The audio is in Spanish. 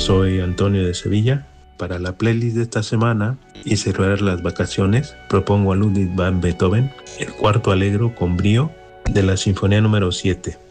Soy Antonio de Sevilla. Para la playlist de esta semana y cerrar las vacaciones, propongo a Ludwig van Beethoven, el cuarto allegro con brío de la Sinfonía número 7.